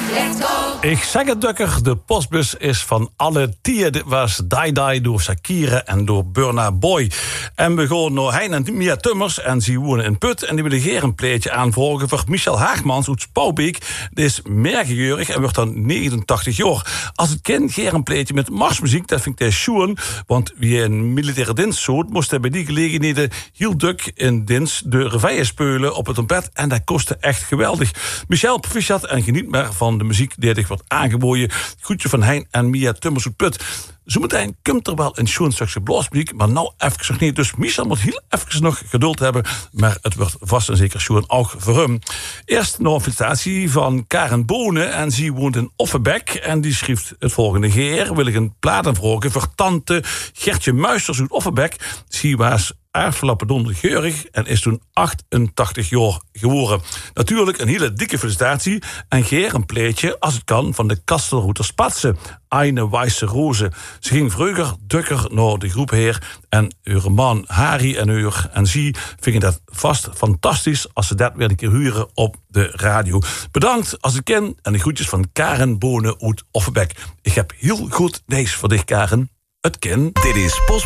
Ik zeg het dukker, de postbus is van alle tien. Dit was Die Die door Shakira en door Burna Boy. En we gaan naar Hein en Mia Tummers en ze wonen in Put. En die willen hier een pleetje aanvragen voor Michel Haagmans uit Spouwbeek. Die is meergeurig en wordt dan 89 jaar. Als het kind hier een pleetje met marsmuziek, dat vind ik dat schoon. Want wie een militaire dienst zoekt, moest hij bij die gelegenheden heel druk in dienst de reveille spelen op het trompet. En dat kostte echt geweldig. Michel, proficiat en geniet maar van de muziek die zich wordt aangeboden. Groetje van Hein en Mia Tummers uit Put. Zometeen komt er wel een schoon stukje blasmuziek, maar nou even nog niet. Dus Michel moet heel even nog geduld hebben, maar het wordt vast en zeker schoon ook voor hem. Eerst nog een felicitatie van Karen Bonen en ze woont in Offenbek en die schreef het volgende: Geer, wil ik een plaat aanvragen voor tante Gertje Muisters uit Offenbek. Ze was aardverlappendondergeurig en is toen 88 jaar geworden. Natuurlijk een hele dikke felicitatie en Geer een pleetje, als het kan, van de Kastelroeter Spatsen. Eine Weisse Roze. Ze ging vroeger dukker naar de groep heer en uw man Harry en ze vingen dat vast fantastisch als ze dat weer een keer huren op de radio. Bedankt als ik ken en de groetjes van Karen Bonen uit Offenbek. Ik heb heel goed deze voor dich, Karen. Het ken. Dit is Post